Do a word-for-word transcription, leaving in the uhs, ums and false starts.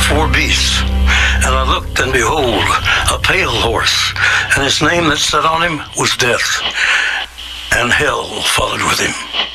four beasts. And I looked, and behold, a pale horse, and his name that sat on him was Death, and hell followed with him.